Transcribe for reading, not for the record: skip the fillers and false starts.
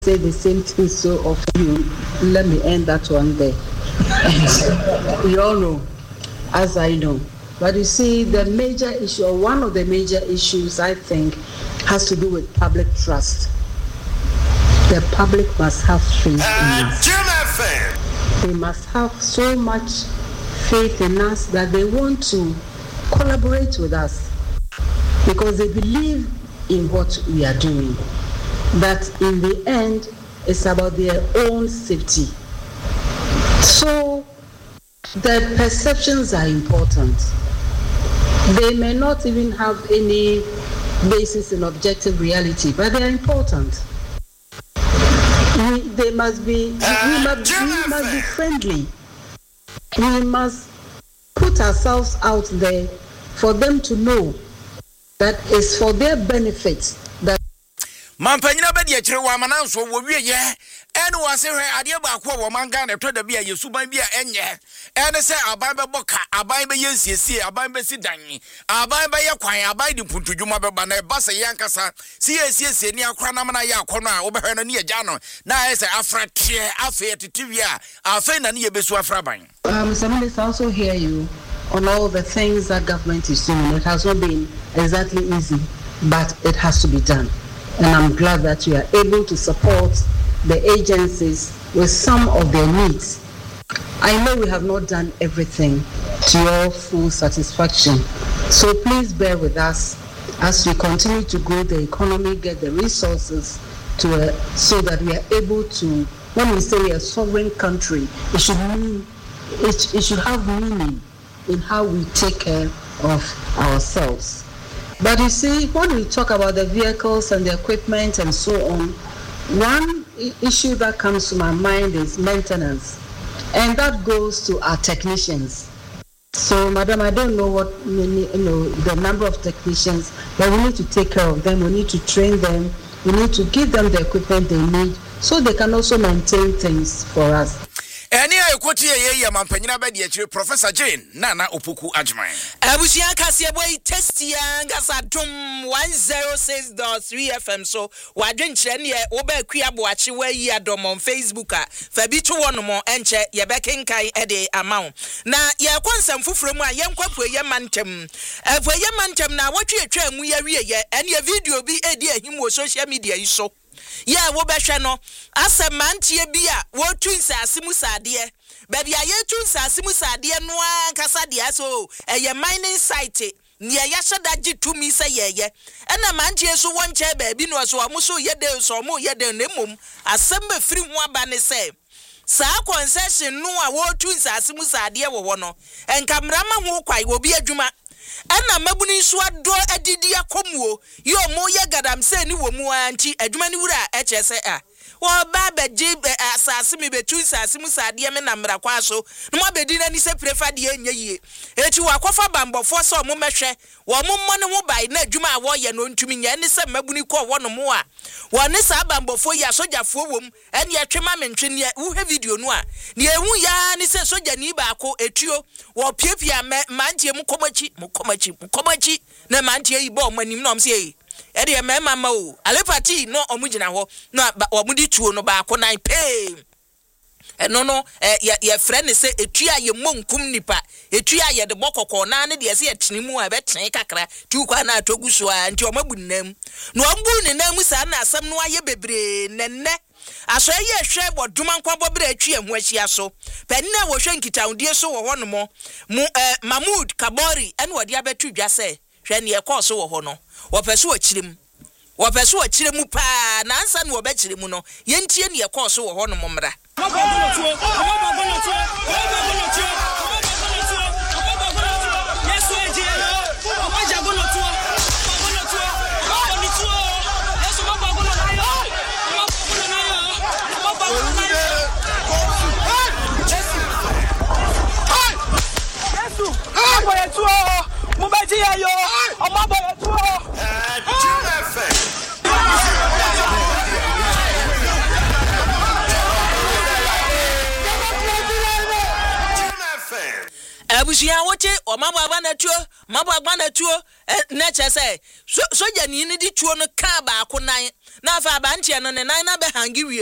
say the same thing so often. Let me end that one there. We all know, as I know. But you see, the major issue, or one of the major issues, I think, has to do with public trust. The public must have faith in us. They must have so much faith in us that they want to collaborate with us because they believe in what we are doing. That in the end, it's about their own safety. So the perceptions are important. They may not even have any basis in objective reality, but they are important. We must be friendly. We must put ourselves out there for them to know that it's for their benefit that Mampanyina be de kire wa mananso wo wieye ene wase hwe ade ba kwa wo manga na to da bia yesuban bia enye ene se aban be boka aban be yensiesie aban be sidan aban be ye kwan aban di puntudwuma be ba na ba se yankasa si yensiesie ni akra na mana ya akono a wo be hwe no ne agya no na ese afratie afa titibia afa na ne ye besu afraban. Somebody also hear you on all the things that government is doing. It has not been exactly easy, but it has to be done. And I'm glad that you are able to support the agencies with some of their needs. I know we have not done everything to your full satisfaction. So please bear with us as we continue to grow the economy, get the resources so that we are able to, when we say we are a sovereign country, it should have meaning in how we take care of ourselves. But you see, when we talk about the vehicles and the equipment and so on, one issue that comes to my mind is maintenance. And that goes to our technicians. So, Madam, I don't know what the number of technicians, but we need to take care of them. We need to train them. We need to give them the equipment they need so they can also maintain things for us. Eni ayekoti ye mampanyina be de akire Professor Jane Nana Opoku Ajman. Abusia kase boy testia ngasa dum 106.3 FM so wadwen kire ne wo ba akua boache wa yi adom on Facebook a fa bi to wono mo enche ye be kenkai e de amaw na ye konsam fufuro mu a ye nkwapu ye mantem afu ye mantem na wotwe atwa mu ye wie ye ene video bi edi ahim wo social media yi so. Yeah, wo behwe no asemantie bi a wo twinsa asimu sade baby aye twinsa asimu sade no ankasa de aso eye mining site ne ya hyeda gitumi se yeye ena mantie so wonche baby no so amuso yede so mo yede nemom asem be firi ho aba ne se sa concession no a wo twinsa asimu sade wo no enkamrama ho kwai obi adwuma ena mabuni so ado adidi akomuo yo mo ye gadam se ni wo mu anti adwuma ni wura echese a wo ba beji asase mi betu sase mu sade me na mra kwa so no mo bedi na ni se prefa de enye yie eti wa kofa bambofo so mo mehwe wo mo mo ne ho bai na adwuma a wo ye no ntumi nya ni se mabuni ko wo no mo a wo ne sa bambofo ya sojafo wom ene ye twema mentwe ne wo he video no a ne ehu ya ni se soja ni ba ko etuo wo piepia mantie mu komachi na mantie yi bo manim no mse e de mema ma o alepati no omugina ho na omudi tuo no ba ko nan pe no ye frɛ ne sɛ etua ye monkum nipa etua ye de bokoko na ne de se yetene mu a betene kakra tu kwa na atogu so a nti omabunam no ombu ne nam sa na asɛm no aye bebre nenne aso ye hwɛ boduma nkwa bobere atwi ehu ahia so panina wo hwɛ nkitaudie so wo hono mo Mahmoud Kabori ene wode abetu dwa sɛ hwɛ ne ekɔ so wo ho no wo pɛ so akirem mu pa na ansa ne wo be kirem no yentie ne ekɔ so wo ho no mmra abusia wote o mabo abanatuo na chese soja ni di tuo no ka ba ko nan na fa ba ntia no ne nan na be hangi